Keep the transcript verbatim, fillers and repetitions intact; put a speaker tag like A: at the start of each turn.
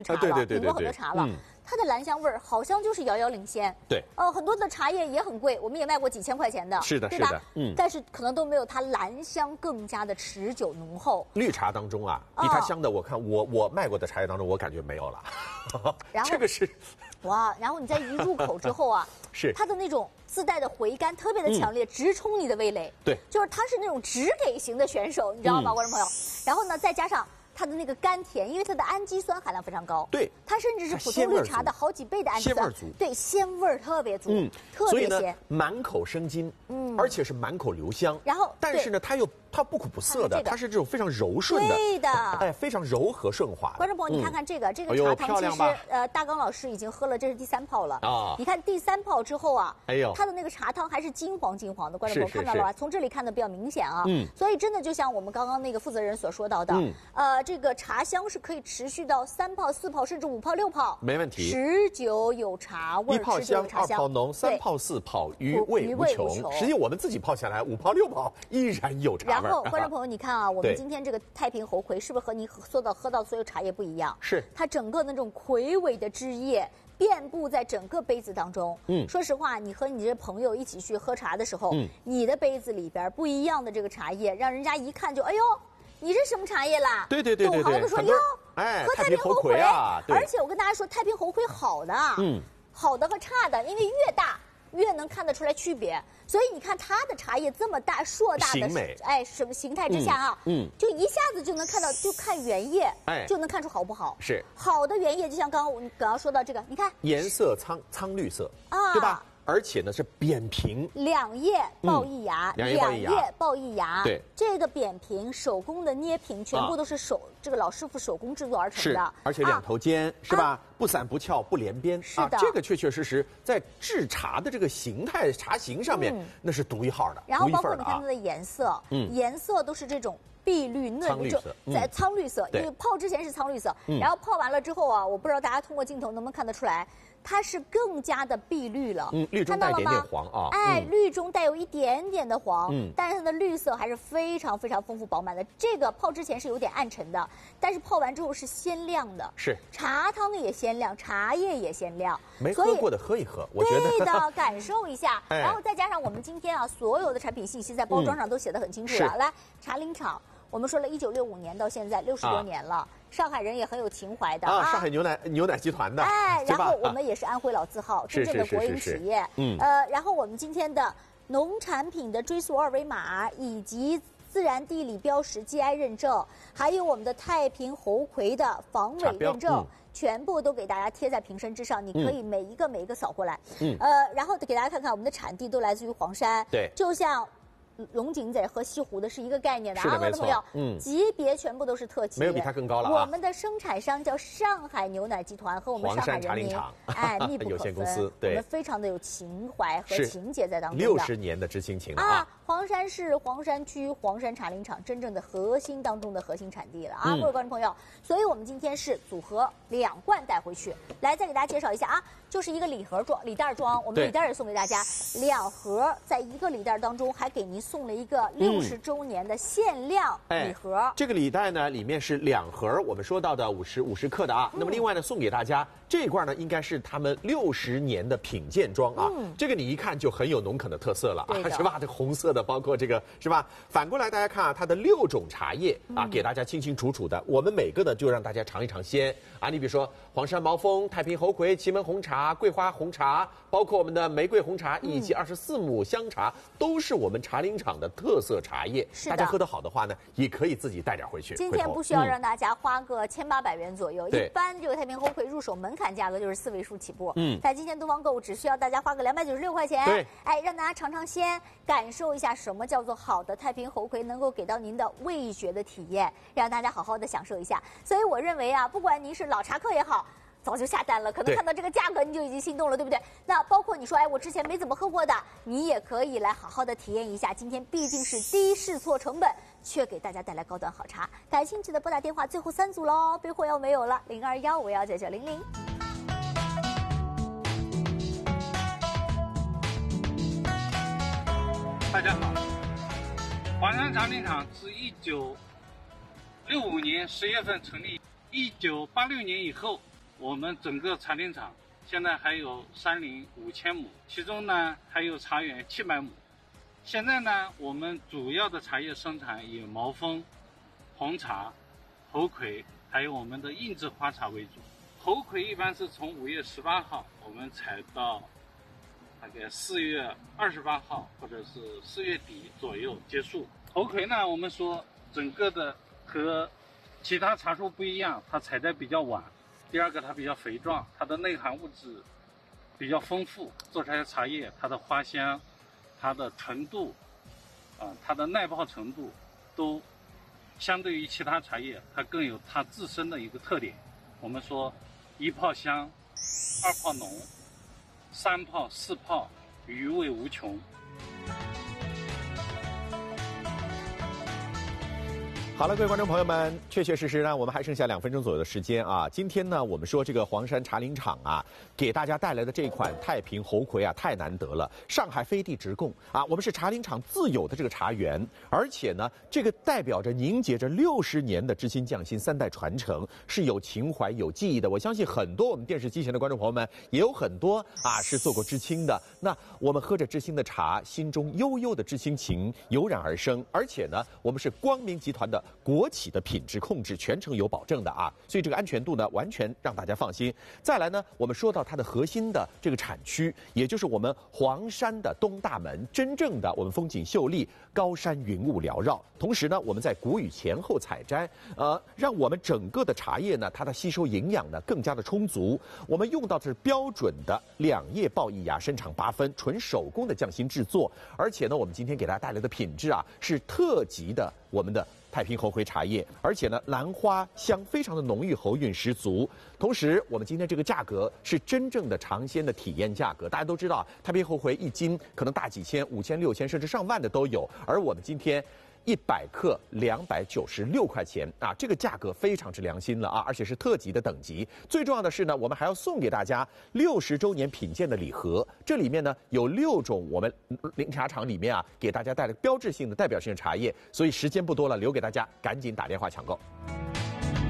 A: 茶了，
B: 对对对对
A: 饮过很多茶了。嗯 它的兰香味儿好像就是遥遥领先，
B: 对，
A: 呃，很多的茶叶也很贵，我们也卖过几千块钱的，
B: 是的，
A: 对吧？
B: 是的，嗯，
A: 但是可能都没有它兰香更加的持久浓厚。
B: 绿茶当中啊，比它香的，我看我我卖过的茶叶当中，我感觉没有了。
A: 然后
B: 这个是，
A: 哇，然后你再一入口之后啊，
B: 是
A: 它的那种自带的回甘特别的强烈，嗯、直冲你的味蕾。
B: 对，
A: 就是它是那种直给型的选手，你知道吗，嗯、观众朋友？然后呢，再加上。 它的那个甘甜，因为它的氨基酸含量非常高，
B: 对，
A: 它甚至是普通绿茶的好几倍的氨基酸，对，鲜味儿特别足，嗯，特别鲜，
B: 满口生津，嗯，而且是满口留香，
A: 然后，
B: 但是呢，它又它不苦不涩的，它是这种非常柔顺的，
A: 对的，
B: 哎，非常柔和顺滑。
A: 观众朋友，你看看这个这个茶汤，其实呃，大刚老师已经喝了，这是第三泡了啊。你看第三泡之后啊，哎呦，它的那个茶汤还是金黄金黄的，观众朋友看到了吧？从这里看的比较明显啊，嗯，所以真的就像我们刚刚那个负责人所说到的，呃，这个茶香。 是可以持续到三泡、四泡，甚至五泡、六泡，
B: 没问题。
A: 持久有茶味，
B: 一泡香，二泡浓，三泡四泡，余味无穷。实际我们自己泡下来，五泡六泡依然有茶味。
A: 然后，观众朋友，你看啊，我们今天这个太平猴魁是不是和你喝到喝到所有茶叶不一样？
B: 是，
A: 它整个那种魁伟的枝叶。 遍布在整个杯子当中。嗯，说实话，你和你这朋友一起去喝茶的时候，嗯，你的杯子里边不一样的这个茶叶，让人家一看就哎呦，你是什么茶叶啦？
B: 对对对对对。
A: 土豪子说哟，
B: 哎，
A: 喝太平猴魁
B: 啊！
A: 而且我跟大家说，太平猴魁好的，嗯，好的和差的，因为越大越能看得出来区别。 所以你看它的茶叶这么大硕大的，哎，什么形态之下啊，嗯，就一下子就能看到，就看原叶，哎，就能看出好不好。
B: 是
A: 好的原叶，就像刚刚我刚刚说到这个，你看
B: 颜色苍苍绿色啊，对吧？而且呢是扁平，
A: 两叶抱一芽，
B: 两叶
A: 抱一芽，
B: 对，
A: 这个扁平手工的捏平，全部都是手这个老师傅手工制作而成的，
B: 而且两头尖是吧？不散不翘不连边，
A: 是的，
B: 这个确确实实在制茶的这个形态茶型上面那是独一号的，
A: 然后包括你看它的颜色，嗯，颜色都是这种。 碧绿嫩
B: 绿色，
A: 在苍绿色，因为泡之前是苍绿色，然后泡完了之后啊，我不知道大家通过镜头能不能看得出来，它是更加的碧绿了，
B: 嗯，绿中带一点点黄啊，
A: 哎，绿中带有一点点的黄，嗯，但是它的绿色还是非常非常丰富饱满的。这个泡之前是有点暗沉的，但是泡完之后是鲜亮的，
B: 是
A: 茶汤也鲜亮，茶叶也鲜亮，
B: 没喝过的喝一喝，我觉得
A: 对的，感受一下，然后再加上我们今天啊所有的产品信息在包装上都写得很清楚了，来，茶林厂。 我们说了一九六五年到现在六十多年了，啊、上海人也很有情怀的
B: 啊，上海牛奶牛奶集团的，
A: 哎，然后我们也是安徽老字号，真正的国营企业，嗯，呃，然后我们今天的农产品的追溯二维码以及自然地理标识 G I 认证，还有我们的太平猴魁的防伪认证。嗯 全部都给大家贴在瓶身之上，你可以每一个每一个扫过来，嗯，呃，然后给大家看看我们的产地都来自于黄山，
B: 对，
A: 就像。 龙井仔和西湖的是一个概念的啊，观众朋友，嗯，级别全部都是特级，
B: 没有比它更高了
A: 啊。我们的生产商叫上海牛奶集团和我们上海人民哎密不可分，
B: 有限公司，对，
A: 我们非常的有情怀和情节在当中的，
B: 六十年的知青情啊。
A: 黄山市黄山区黄山茶林厂真正的核心当中的核心产地了啊，各位观众朋友，所以我们今天是组合两罐带回去，来再给大家介绍一下啊，就是一个礼盒装、礼袋装，我们礼袋也送给大家两盒，在一个礼袋当中还给您送了一个六十周年的限量礼盒。
B: 哎、这个礼袋呢，里面是两盒，我们说到的五十五十克的啊。嗯、那么另外呢，送给大家这一罐呢，应该是他们六十年的品鉴装啊。嗯、这个你一看就很有农垦的特色了啊，是吧？这红色的，包括这个是吧？反过来大家看啊，它的六种茶叶啊，给大家清清楚楚的。我们每个呢，就让大家尝一尝鲜啊。你比如说黄山毛峰、太平猴魁、祁门红茶、桂花红茶，包括我们的玫瑰红茶以及二十四亩香茶，都是我们茶林厂的特色茶叶。大家喝得好的话呢，也可以自己带点回去。
A: 今天不需要让大家花个千八百元左右，一般这个太平猴魁入手门槛价格就是四位数起步。嗯，在今天东方购物只需要大家花个两百九十六块钱。
B: 对，
A: 哎，让大家尝尝鲜，感受一下什么叫做好的太平猴魁能够给到您的味觉的体验，让大家好好的享受一下。所以我认为啊，不管您是老茶客也好，早就下单了，可能看到这个价格你就已经心动了，对不对？那包括你说，哎，我之前没怎么喝过的，你也可以来好好的体验一下。今天毕竟是低试错成本，却给大家带来高端好茶。感兴趣的拨打电话，最后三组喽，备货要没有了，零二幺五幺九九零零。
C: 大家好，黄山茶林厂自一九六五年十月份成立，一九八六年以后我们整个茶林场现在还有山林五千亩，其中呢还有茶园七百亩。现在呢，我们主要的茶叶生产以毛峰、红茶、猴魁，还有我们的硬质花茶为主。猴魁一般是从五月十八号我们采到大概四月二十八号或者是四月底左右结束。猴魁呢，我们说整个的和其他茶树不一样，它采摘比较晚。第二个，它比较肥壮，它的内含物质比较丰富，做出来的茶叶它的花香、它的纯度啊、呃、它的耐泡程度都相对于其他茶叶它更有它自身的一个特点。我们说一泡香，二泡浓，三泡四泡，余味无穷。
B: 好了，各位观众朋友们，确确实实呢，我们还剩下两分钟左右的时间啊。今天呢，我们说这个黄山茶林场啊，给大家带来的这款太平猴魁啊，太难得了。上海飞地直供啊，我们是茶林场自有的这个茶园，而且呢，这个代表着凝结着六十年的知心匠心三代传承，是有情怀、有记忆的。我相信很多我们电视机前的观众朋友们，也有很多啊是做过知青的。那我们喝着知心的茶，心中悠悠的知心情油然而生。而且呢，我们是光明集团的国企的品质控制全程有保证的啊，所以这个安全度呢完全让大家放心。再来呢，我们说到它的核心的这个产区，也就是我们黄山的东大门，真正的我们风景秀丽，高山云雾缭绕。同时呢，我们在谷雨前后采摘，呃，让我们整个的茶叶呢，它的吸收营养呢更加的充足。我们用到的是标准的两叶抱一芽，身长八分，纯手工的匠心制作。而且呢，我们今天给大家带来的品质啊，是特级的我们的太平猴魁茶叶，而且呢，兰花香非常的浓郁，喉韵十足。同时，我们今天这个价格是真正的尝鲜的体验价格。大家都知道，太平猴魁一斤可能大几千、五千、六千，甚至上万的都有。而我们今天一百克两百九十六块钱啊，这个价格非常之良心了啊，而且是特级的等级。最重要的是呢，我们还要送给大家六十周年品鉴的礼盒，这里面呢有六种我们林茶厂里面啊给大家带来标志性的代表性的茶叶，所以时间不多了，留给大家，赶紧打电话抢购。